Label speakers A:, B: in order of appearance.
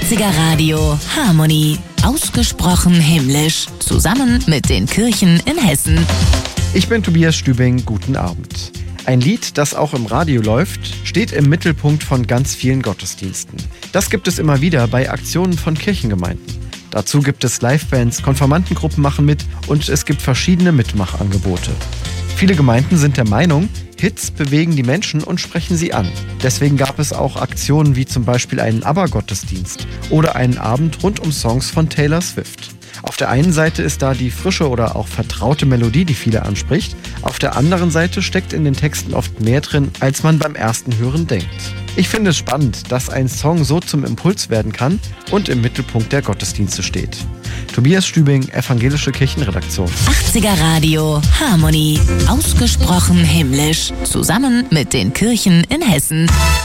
A: 80er Radio Harmonie. Ausgesprochen himmlisch. Zusammen mit den Kirchen in Hessen.
B: Ich bin Tobias Stübing, guten Abend. Ein Lied, das auch im Radio läuft, steht im Mittelpunkt von ganz vielen Gottesdiensten. Das gibt es immer wieder bei Aktionen von Kirchengemeinden. Dazu gibt es Livebands, Konfirmandengruppen machen mit und es gibt verschiedene Mitmachangebote. Viele Gemeinden sind der Meinung, Hits bewegen die Menschen und sprechen sie an. Deswegen gab es auch Aktionen wie zum Beispiel einen ABBA-Gottesdienst oder einen Abend rund um Songs von Taylor Swift. Auf der einen Seite ist da die frische oder auch vertraute Melodie, die viele anspricht. Auf der anderen Seite steckt in den Texten oft mehr drin, als man beim ersten Hören denkt. Ich finde es spannend, dass ein Song so zum Impuls werden kann und im Mittelpunkt der Gottesdienste steht. Tobias Stübing, Evangelische Kirchenredaktion.
A: 80er Radio Harmonie. Ausgesprochen himmlisch. Zusammen mit den Kirchen in Hessen.